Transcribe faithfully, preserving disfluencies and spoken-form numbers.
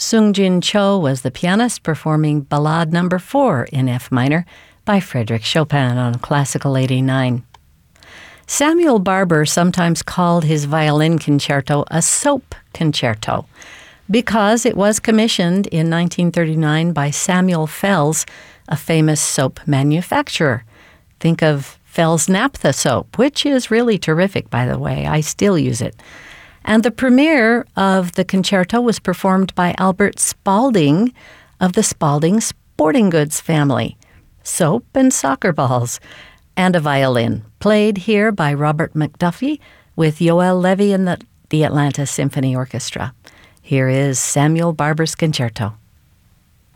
Sung-Jin Cho was the pianist performing Ballade Number four in F minor by Frédéric Chopin on Classical eighty-nine. Samuel Barber sometimes called his violin concerto a soap concerto because it was commissioned in nineteen thirty-nine by Samuel Fells, a famous soap manufacturer. Think of Fells Naphtha soap, which is really terrific, by the way. I still use it. And the premiere of the concerto was performed by Albert Spalding of the Spalding Sporting Goods family. Soap and soccer balls, and a violin, played here by Robert McDuffie with Yoel Levy and the, the Atlanta Symphony Orchestra. Here is Samuel Barber's Concerto.